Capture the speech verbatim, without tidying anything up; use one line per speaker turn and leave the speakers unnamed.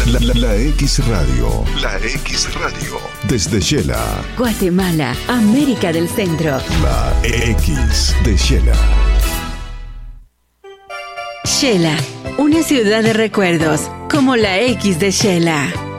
La, la, la X Radio. La X Radio. Desde Shela.
Guatemala, América del Centro.
La X de Shela.
Shela, una ciudad de recuerdos, como la X de Shela.